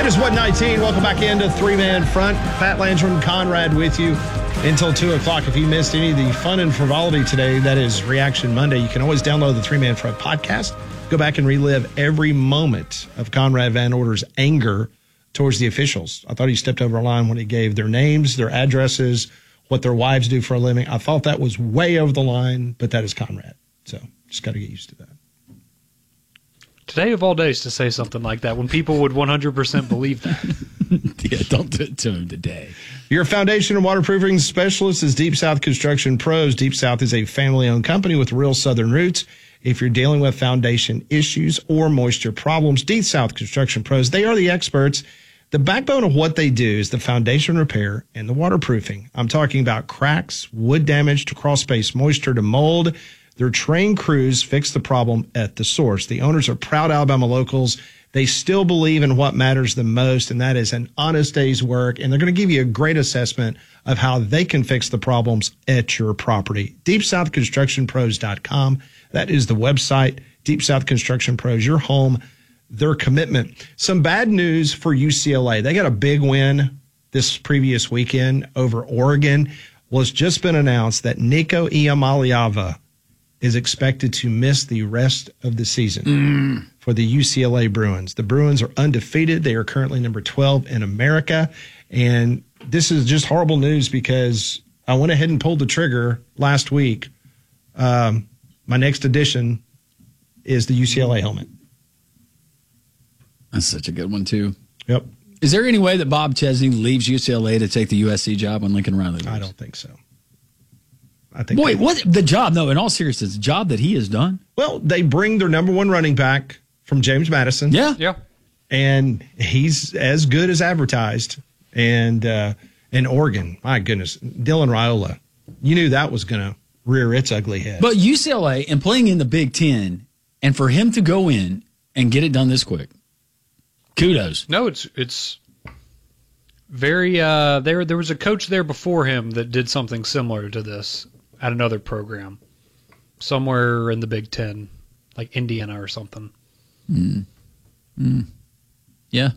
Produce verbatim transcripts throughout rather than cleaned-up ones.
is one nineteen. Welcome back into Three Man Front. Pat Landrum, Conrad with you until two o'clock. If you missed any of the fun and frivolity today, that is Reaction Monday. You can always download the Three Man Front podcast. Go back and relive every moment of Conrad Van Order's anger towards the officials. I thought he stepped over a line when he gave their names, their addresses, what their wives do for a living. I thought that was way over the line, but that is Conrad. So just got to get used to that. Today of all days to say something like that when people would one hundred percent believe that. Yeah, don't do it to him today. Your foundation and waterproofing specialist is Deep South Construction Pros. Deep South is a family-owned company with real Southern roots. If you're dealing with foundation issues or moisture problems, Deep South Construction Pros, they are the experts. The backbone of what they do is the foundation repair and the waterproofing. I'm talking about cracks, wood damage to crawl space, moisture to mold. Their trained crews fix the problem at the source. The owners are proud Alabama locals. They still believe in what matters the most, and that is an honest day's work. And they're going to give you a great assessment of how they can fix the problems at your property. deep south construction pros dot com. That is the website. Deep South Construction Pros, your home, their commitment. Some bad news for U C L A. They got a big win this previous weekend over Oregon. Well, it's just been announced that Nico Iamaleava is expected to miss the rest of the season mm. for the U C L A Bruins. The Bruins are undefeated. They are currently number twelve in America. And this is just horrible news because I went ahead and pulled the trigger last week. Um, my next addition is the U C L A helmet. That's such a good one, too. Yep. Is there any way that Bob Chesney leaves U C L A to take the U S C job when Lincoln Riley leaves? I don't think so. I think Boy, they, what the job, no, in all seriousness, the job that he has done. Well, they bring their number one running back from James Madison. Yeah. Yeah. And he's as good as advertised. And uh, in Oregon, my goodness, Dylan Raiola, you knew that was going to rear its ugly head. But U C L A and playing in the Big Ten, and for him to go in and get it done this quick, kudos. No, it's it's very. Uh, there there was a coach there before him that did something similar to this at another program, somewhere in the Big Ten, like Indiana or something. Mm. Mm. Yeah.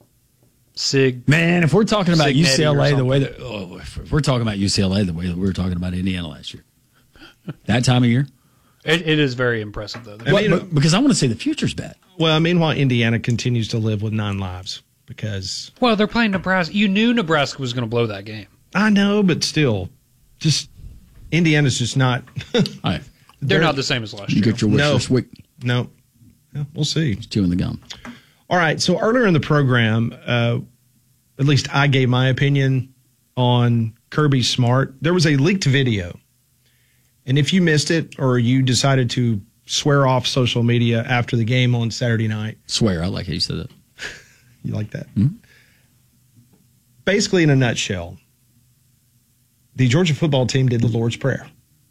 Sig. Man, if we're talking about Sig U C L A Netty or the way that oh, if we're talking about U C L A the way that we were talking about Indiana last year, that time of year, it, it is very impressive though. I mean, but, because I want to say the future's bad. Well, meanwhile, Indiana continues to live with nine lives because. Well, they're playing Nebraska. You knew Nebraska was going to blow that game. I know, but still, just Indiana's just not. Right. They're, they're not the same as last you year. You get your wish no. this week. No. Yeah, we'll see. It's chewing the gum. All right. So earlier in the program, uh, at least I gave my opinion on Kirby Smart. There was a leaked video. And if you missed it or you decided to swear off social media after the game on Saturday night. Swear. I like how you said that. You like that? Mm-hmm. Basically, in a nutshell, the Georgia football team did the Lord's Prayer.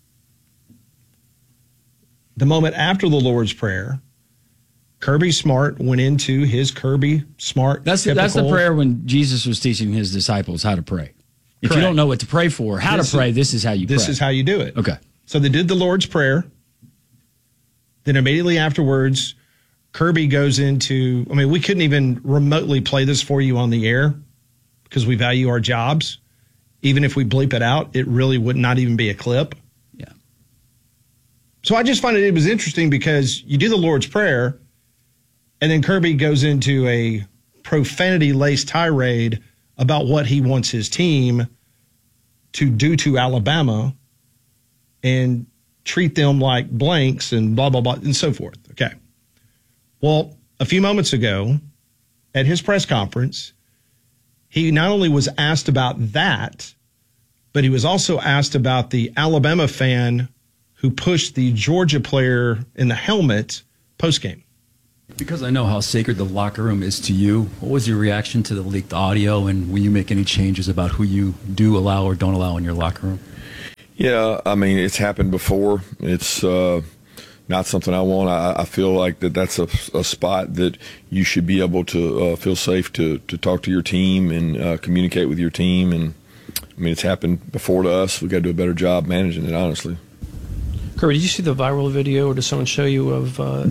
The moment after the Lord's Prayer, Kirby Smart went into his Kirby Smart. That's the, that's the prayer when Jesus was teaching his disciples how to pray. If Correct. you don't know what to pray for, how this to pray, is, this is how you this pray. This is how you do it. Okay. So they did the Lord's Prayer. Then immediately afterwards, Kirby goes into, I mean, we couldn't even remotely play this for you on the air because we value our jobs. Even if we bleep it out, it really would not even be a clip. Yeah. So I just find it, it was interesting because you do the Lord's Prayer, and then Kirby goes into a profanity-laced tirade about what he wants his team to do to Alabama and treat them like blanks and blah, blah, blah, and so forth. Okay. Well, a few moments ago at his press conference, he not only was asked about that, but he was also asked about the Alabama fan who pushed the Georgia player in the helmet postgame. Because I know how sacred the locker room is to you, what was your reaction to the leaked audio, and will you make any changes about who you do allow or don't allow in your locker room? Yeah, I mean, it's happened before. It's uh, not something I want. I, I feel like that that's a, a spot that you should be able to uh, feel safe to, to talk to your team and uh, communicate with your team. And, I mean, it's happened before to us. We've got to do a better job managing it, honestly. Kirby, did you see the viral video, or did someone show you of uh,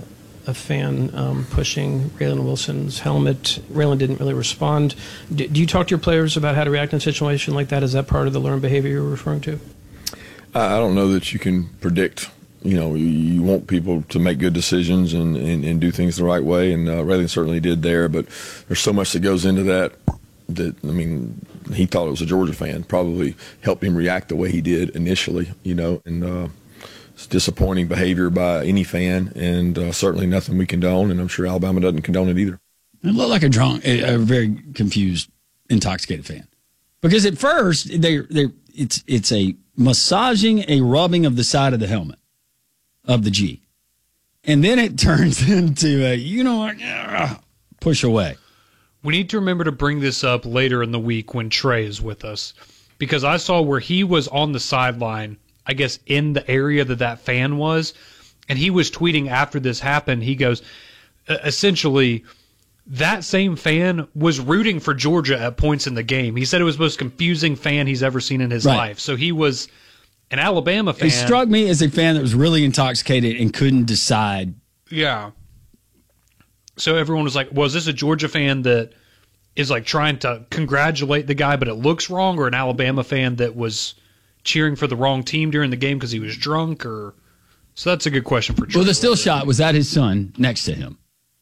a fan um, pushing Raylan Wilson's helmet. Raylan didn't really respond. Do, do you talk to your players about how to react in a situation like that? Is that part of the learned behavior you're referring to? I don't know that you can predict. You know, you, you want people to make good decisions and, and, and do things the right way, and uh, Raylan certainly did there. But there's so much that goes into that. That I mean, he thought it was a Georgia fan. Probably helped him react the way he did initially. You know, and uh, it's disappointing behavior by any fan, and uh, certainly nothing we condone. And I'm sure Alabama doesn't condone it either. It looked like a drunk, a, a very confused, intoxicated fan, because at first they they it's it's a massaging, a rubbing of the side of the helmet of the G. And then it turns into a, you know, like, uh, push away. We need to remember to bring this up later in the week when Trey is with us, because I saw where he was on the sideline, I guess in the area that that fan was, and he was tweeting after this happened. He goes, essentially, that same fan was rooting for Georgia at points in the game. He said it was the most confusing fan he's ever seen in his Right. life. So he was an Alabama fan. He struck me as a fan that was really intoxicated and couldn't decide. Yeah. So everyone was like, well, is this a Georgia fan that is like trying to congratulate the guy, but it looks wrong, or an Alabama fan that was cheering for the wrong team during the game because he was drunk? Or so that's a good question for Trey. Well, the still shot was that his son next to him.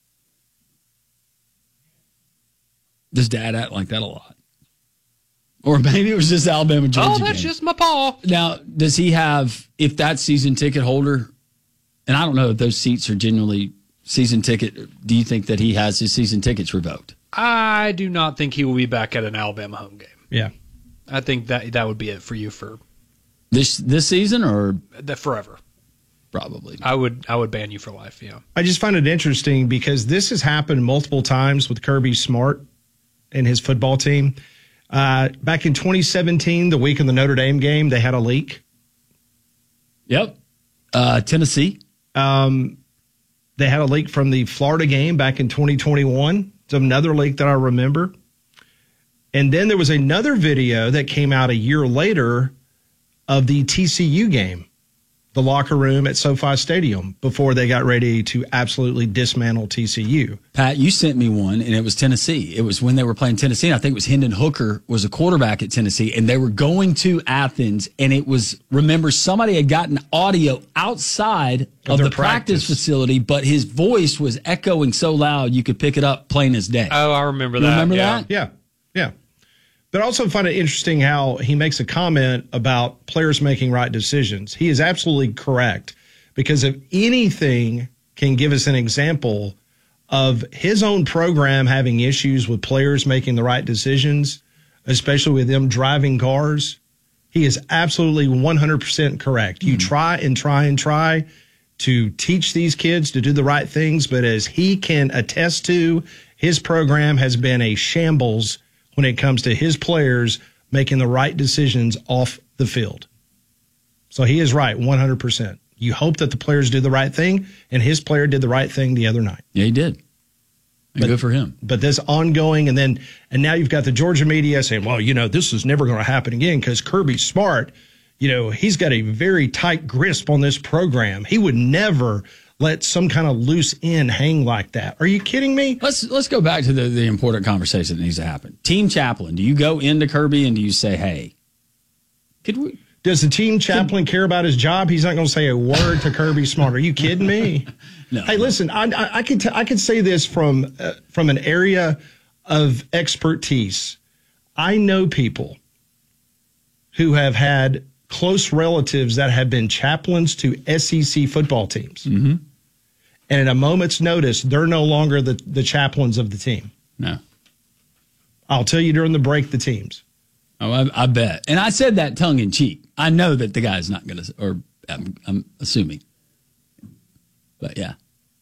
Does dad act like that a lot? Or maybe it was just Alabama Georgia. Oh, that's game. just my paw. Now, does he have, if that season ticket holder, and I don't know if those seats are genuinely season ticket, do you think that he has his season tickets revoked? I do not think he will be back at an Alabama home game. Yeah. I think that that would be it for you for This this season or the forever. probably? I would I would ban you for life, yeah. I just find it interesting because this has happened multiple times with Kirby Smart and his football team. Uh, back in twenty seventeen, the week of the Notre Dame game, they had a leak. Yep. Uh, Tennessee. Um, they had a leak from the Florida game back in twenty twenty-one. It's another leak that I remember. And then there was another video that came out a year later of the T C U game, the locker room at SoFi Stadium, before they got ready to absolutely dismantle T C U. Pat, you sent me one, and it was Tennessee. It was when they were playing Tennessee. And I think it was Hendon Hooker was a quarterback at Tennessee, and they were going to Athens. And it was, remember, somebody had gotten audio outside of, Of the their practice. practice. facility, but his voice was echoing so loud you could pick it up plain as day. Oh, I remember You that. remember yeah. that? Yeah, yeah. But I also find it interesting how he makes a comment about players making right decisions. He is absolutely correct, because if anything can give us an example of his own program having issues with players making the right decisions, especially with them driving cars, he is absolutely one hundred percent correct. You try and try and try to teach these kids to do the right things, but as he can attest to, his program has been a shambles when it comes to his players making the right decisions off the field. So he is right, one hundred percent. You hope that the players do the right thing, and his player did the right thing the other night. Yeah, he did. And But- good for him. But this ongoing, and then, and now you've got the Georgia media saying, well, you know, this is never going to happen again because Kirby Smart, you know, he's got a very tight grasp on this program. He would never let some kind of loose end hang like that. Are you kidding me? Let's let's go back to the, the important conversation that needs to happen. Team chaplain, do you go into Kirby and do you say, hey, could we? Does the team chaplain care about his job? He's not going to say a word to Kirby Smart. Are you kidding me? No. Hey, listen, I, I, I could t- I could say this from uh, from an area of expertise. I know people who have had close relatives that have been chaplains to S E C football teams. Mm-hmm. And at a moment's notice, they're no longer the, the chaplains of the team. No. I'll tell you during the break, the teams. Oh, I, I bet. And I said that tongue in cheek. I know that the guy's not going to, or I'm, I'm assuming. But yeah.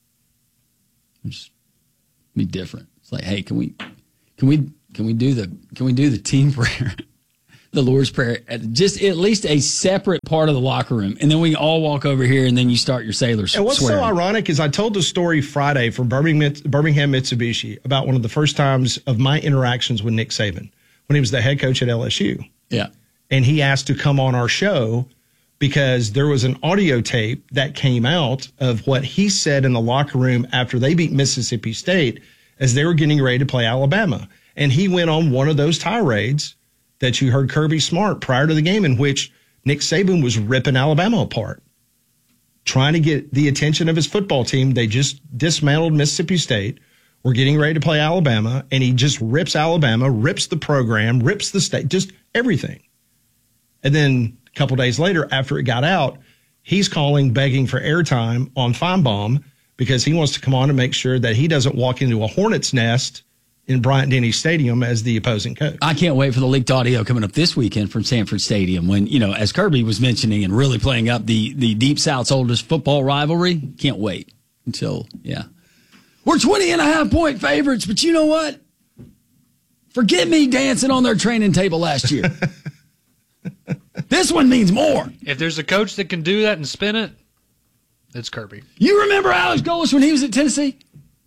Just be different. It's like, hey, can we, can we, can we do the, can we do the team prayer? The Lord's Prayer, at just at least a separate part of the locker room. And then we all walk over here and then you start your sailors And what's swearing. so ironic is I told the story Friday for Birmingham, Birmingham Mitsubishi about one of the first times of my interactions with Nick Saban when he was the head coach at L S U. Yeah. And he asked to come on our show because there was an audio tape that came out of what he said in the locker room after they beat Mississippi State as they were getting ready to play Alabama. And he went on one of those tirades that you heard Kirby Smart prior to the game, in which Nick Saban was ripping Alabama apart, trying to get the attention of his football team. They just dismantled Mississippi State. We're getting ready to play Alabama, and he just rips Alabama, rips the program, rips the state, just everything. And then a couple days later, after it got out, he's calling, begging for airtime on Feinbaum because he wants to come on and make sure that he doesn't walk into a hornet's nest in Bryant-Denny Stadium as the opposing coach. I can't wait for the leaked audio coming up this weekend from Sanford Stadium when, you know, as Kirby was mentioning and really playing up the, the Deep South's oldest football rivalry. Can't wait until, yeah. We're twenty and a half point favorites, but you know what? Forget me dancing on their training table last year. This one means more. If there's a coach that can do that and spin it, it's Kirby. You remember Alex Golesh when he was at Tennessee?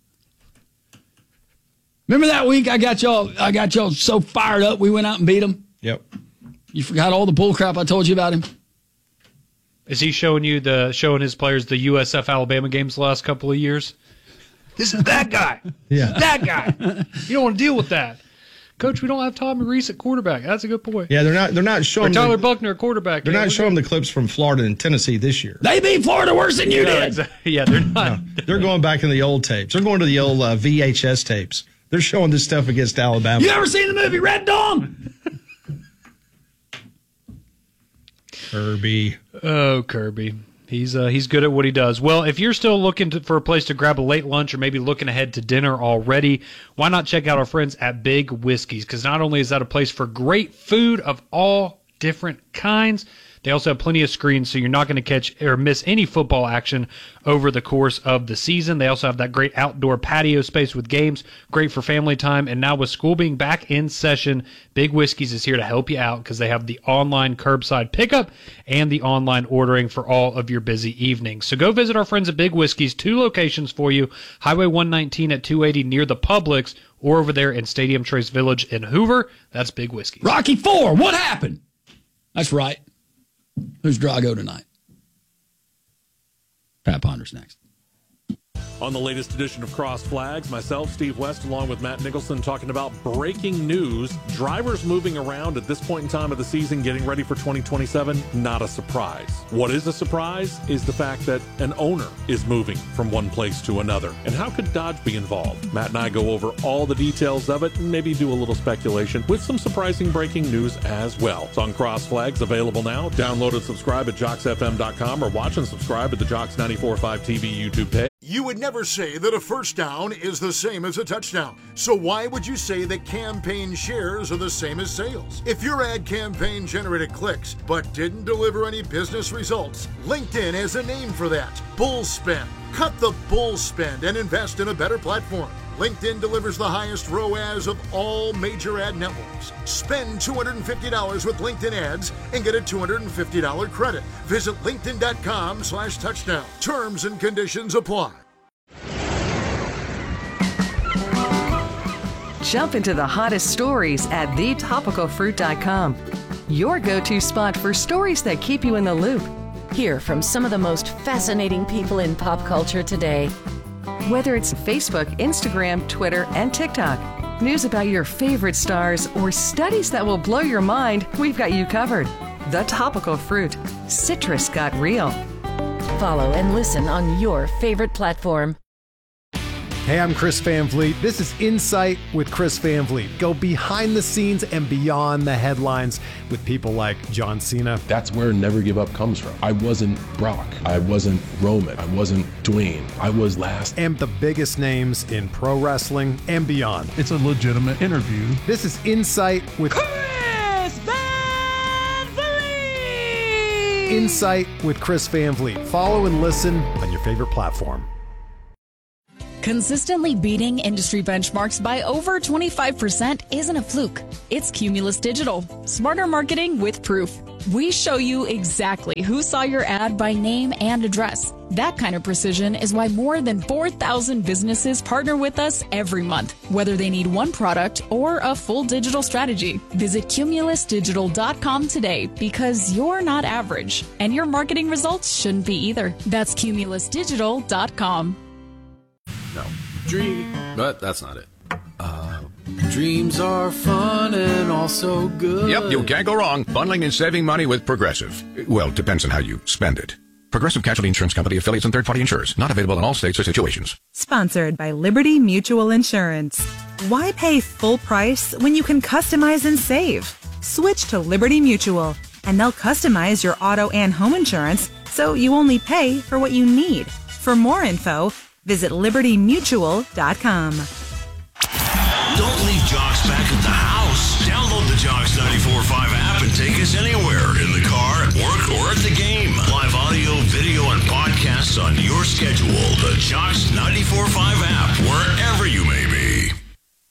Remember that week I got y'all I got y'all so fired up we went out and beat them? Yep. You forgot all the bull crap I told you about him? Is he showing you the showing his players the U S F Alabama games the last couple of years? This is that guy. Yeah. That guy. You don't want to deal with that. Coach, we don't have Tommy Reese at quarterback. That's a good point. Yeah, they're not they're not Or showing Tyler the, Buckner at quarterback. They're Yeah, not we're showing good. the clips from Florida and Tennessee this year. They beat Florida worse than you No, did. exactly. Yeah, they're not. No, they're going back in the old tapes. They're going to the old uh, V H S tapes. They're showing this stuff against Alabama. You ever seen the movie Red Dawn? Kirby. Oh, Kirby. He's uh, he's good at what he does. Well, if you're still looking to, for a place to grab a late lunch or maybe looking ahead to dinner already, why not check out our friends at Big Whiskey's? Because not only is that a place for great food of all different kinds, they also have plenty of screens, so you're not going to catch or miss any football action over the course of the season. They also have that great outdoor patio space with games, great for family time. And now with school being back in session, Big Whiskey's is here to help you out because they have the online curbside pickup and the online ordering for all of your busy evenings. So go visit our friends at Big Whiskey's, two locations for you, Highway one nineteen at two eighty near the Publix, or over there in Stadium Trace Village in Hoover. That's Big Whiskey's. Rocky Four, what happened? That's right. Who's Drago tonight? Pat Ponder's next. On the latest edition of Cross Flags, myself, Steve West, along with Matt Nicholson, talking about breaking news. Drivers moving around at this point in time of the season, getting ready for twenty twenty-seven, not a surprise. What is a surprise is the fact that an owner is moving from one place to another. And how could Dodge be involved? Matt and I go over all the details of it and maybe do a little speculation with some surprising breaking news as well. It's on Cross Flags, available now. Download and subscribe at jocks f m dot com or watch and subscribe at the Jocks ninety-four point five T V YouTube page. You would never say that a first down is the same as a touchdown. So why would you say that campaign shares are the same as sales? If your ad campaign generated clicks but didn't deliver any business results, LinkedIn has a name for that: bull spend. Cut the bull spend and invest in a better platform. LinkedIn delivers the highest R O A S of all major ad networks. Spend two hundred fifty dollars with LinkedIn ads and get a two hundred fifty dollars credit. Visit linkedin.com slash touchdown. Terms and conditions apply. Jump into the hottest stories at the topical fruit dot com. Your go-to spot for stories that keep you in the loop. Hear from some of the most fascinating people in pop culture today. Whether it's Facebook, Instagram, Twitter, and TikTok, news about your favorite stars, or studies that will blow your mind, we've got you covered. The Topical Fruit. Citrus got real. Follow and listen on your favorite platform. Hey, I'm Chris Van Vliet. This is Insight with Chris Van Vliet. Go behind the scenes and beyond the headlines with people like John Cena. That's where Never Give Up comes from. I wasn't Brock. I wasn't Roman. I wasn't Dwayne. I was last. And the biggest names in pro wrestling and beyond. It's a legitimate interview. This is Insight with Chris Van Vliet. Insight with Chris Van Vliet. Follow and listen on your favorite platform. Consistently beating industry benchmarks by over twenty-five percent isn't a fluke. It's Cumulus Digital. Smarter marketing with proof. We show you exactly who saw your ad by name and address. That kind of precision is why more than four thousand businesses partner with us every month, whether they need one product or a full digital strategy. Visit cumulus digital dot com today because you're not average, and your marketing results shouldn't be either. That's cumulus digital dot com. No. Dream. But that's not it. Uh, dreams are fun and also good. Yep, you can't go wrong. Bundling and saving money with Progressive. Well, depends on how you spend it. Progressive Casualty Insurance Company, affiliates, and third-party insurers. Not available in all states or situations. Sponsored by Liberty Mutual Insurance. Why pay full price when you can customize and save? Switch to Liberty Mutual, and they'll customize your auto and home insurance so you only pay for what you need. For more info, visit liberty mutual dot com. Don't leave jocks back at the house.